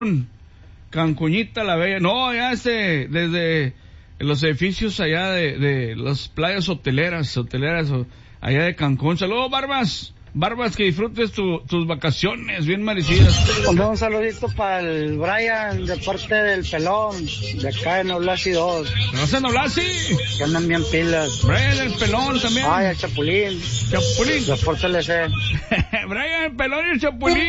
Cancuñita la Bella. No, ya desde los edificios allá de las playas hoteleras, allá de Cancún. Saludos, Barbas, que disfrutes tus vacaciones bien merecidas. Un saludito para el Brian, de parte del Pelón, de acá en Oblasi 2. ¿No se Oblasi? Que andan bien pilas. Brian el Pelón también. Ay, el Chapulín. Chapulín. De Forza LC. Brian el Pelón y el Chapulín.